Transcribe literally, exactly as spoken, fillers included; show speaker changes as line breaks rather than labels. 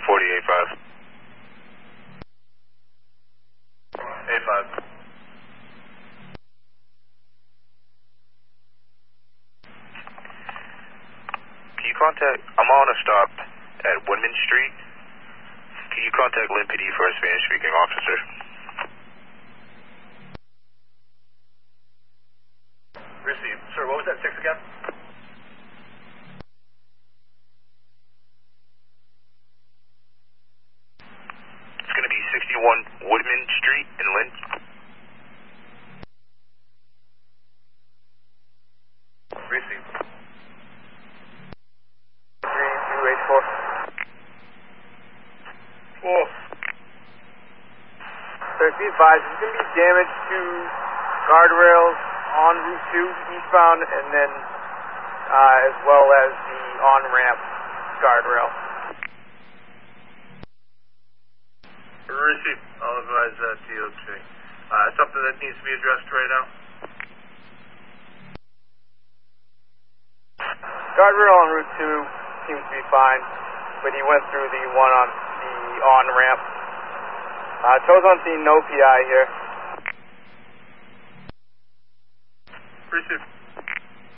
forty-eight five. eight five. Can you contact, I'm on a stop at Woodman Street. Can you contact Lynn P D for a Spanish speaking officer? Received. Sir, what was that six again? It's going to be sixty-one Woodman Street in Lynn. Received.
three two eight four.
Four.
Sir, be advised, there's going to be damage to guardrails on Route two eastbound and then uh, as well as the on-ramp guardrail.
Received. I'll advise uh, T O T. Uh, something that needs to be addressed right now?
Guardrail on Route two seems to be fine, but he went through the one on the on-ramp. Uh, tows on scene, no P I here.
Received.